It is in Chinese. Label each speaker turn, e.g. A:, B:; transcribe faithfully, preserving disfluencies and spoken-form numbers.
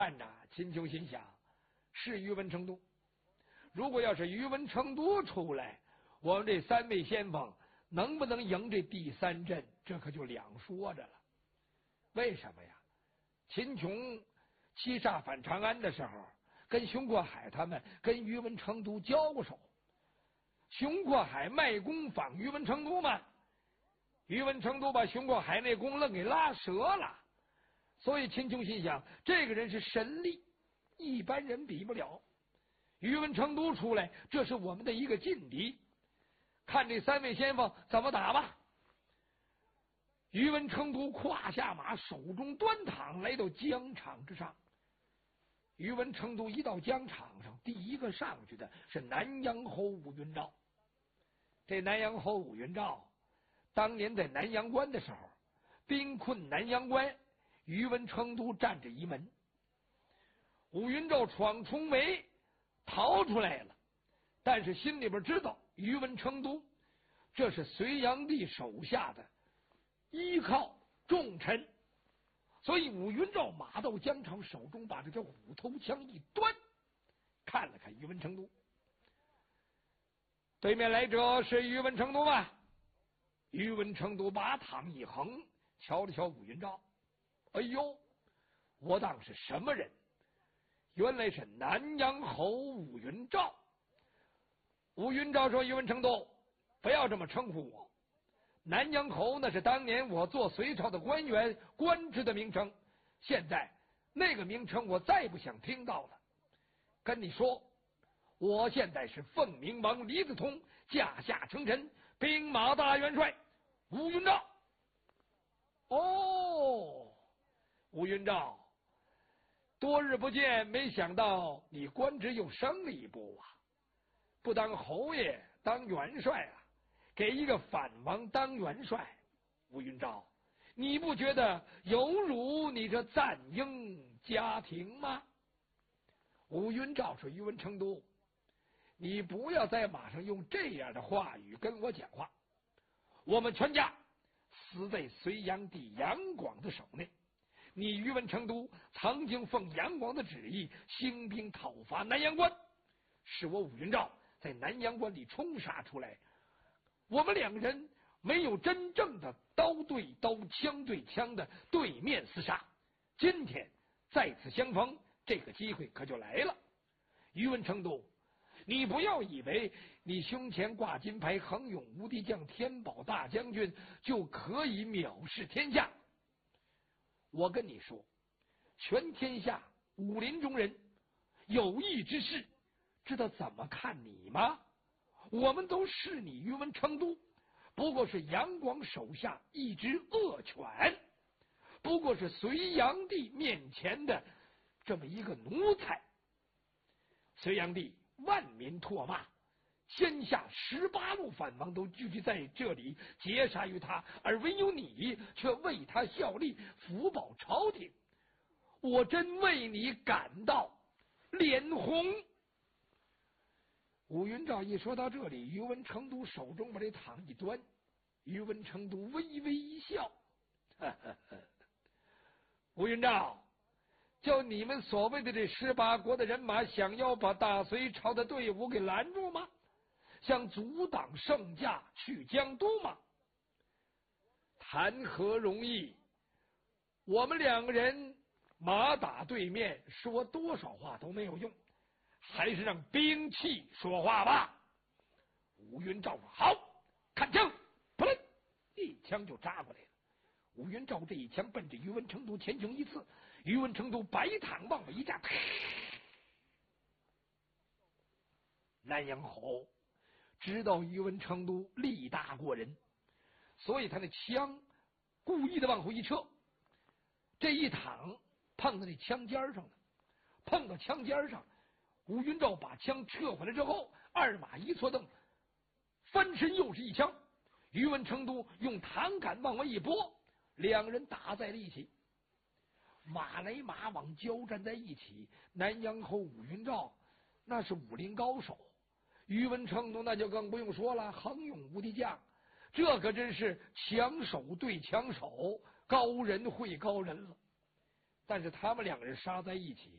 A: 看着秦琼心想，是宇文成都。如果要是宇文成都出来，我们这三位先锋能不能赢这第三阵，这可就两说着了。为什么呀？秦琼七杀反长安的时候，跟熊过海他们跟宇文成都交过手。熊过海卖弓仿宇文成都嘛，宇文成都把熊过海那弓愣给拉折了。所以秦琼心想，这个人是神力，一般人比不了。宇文成都出来，这是我们的一个劲敌。看这三位先锋怎么打吧。宇文成都胯下马，手中端躺，来到疆场之上。宇文成都一到疆场上，第一个上去的是南阳侯武云昭。这南阳侯武云昭当年在南阳关的时候，兵困南阳关，宇文成都站着一门。武云昭闯重围逃出来了，但是心里边知道宇文成都这是隋炀帝手下的依靠重臣，所以武云昭马到疆场，手中把这条虎头枪一端，看了看宇文成都。对面来者是宇文成都吧？宇文成都把躺一横，瞧了瞧武云昭，哎呦，我当是什么人？原来是南阳侯武云昭。武云昭说：“宇文成都，不要这么称呼我。南阳侯那是当年我做隋朝的官员官职的名称，现在那个名称我再不想听到了。跟你说，我现在是凤鸣王李子通驾下称臣，兵马大元帅武云昭。”哦，武云昭，多日不见，没想到你官职又升了一步啊！不当侯爷，当元帅啊！给一个反王当元帅，武云昭，你不觉得有辱你这赞英家庭吗？武云昭说：“宇文成都，你不要在马上用这样的话语跟我讲话。我们全家死在隋炀帝杨广的手内。你宇文成都曾经奉杨广的旨意兴兵讨伐南阳关，是我武云昭在南阳关里冲杀出来。我们两个人没有真正的刀对刀、枪对枪的对面厮杀，今天再次相逢，这个机会可就来了。宇文成都，你不要以为你胸前挂金牌，横勇无敌将天宝大将军就可以藐视天下。我跟你说，全天下武林中人有义之士知道怎么看你吗？我们都视你宇文成都不过是杨广手下一只恶犬，不过是隋炀帝面前的这么一个奴才。隋炀帝万民唾骂，天下十八路反王都聚集在这里截杀于他，而唯有你却为他效力，福保朝廷。我真为你感到脸红。武云昭一说到这里，宇文成都手中把这躺一端，宇文成都微微一笑，呵呵呵，武云昭，就你们所谓的这十八国的人马，想要把大隋朝的队伍给拦住吗？想阻挡圣驾去江都吗？谈何容易！我们两个人马打对面，说多少话都没有用，还是让兵器说话吧。武云昭说：“好，看枪！”扑棱，一枪就扎过来了。武云昭这一枪奔着宇文成都前胸一刺，宇文成都白躺往外一站。南阳侯知道宇文成都力大过人，所以他那枪故意的往后一撤，这一躺碰到那枪尖上了，碰到枪尖上，武云昭把枪撤回来之后，二马一错蹬，翻身又是一枪，宇文成都用弹杆往外一拨，两人打在了一起，马来马往交战在一起。南阳侯武云昭那是武林高手，宇文成都那就更不用说了，横勇无敌将，这可真是强手对强手，高人会高人了。但是他们两个人杀在一起，